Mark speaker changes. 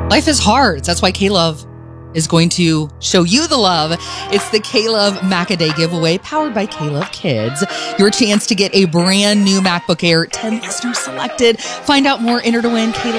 Speaker 1: Life is hard. That's why K-Love is going to show you the love. It's the K-Love Mac a Day giveaway powered by K-Love Kids. Your chance to get a brand new MacBook Air, 10 listeners selected. Find out more, enter to win K-Love.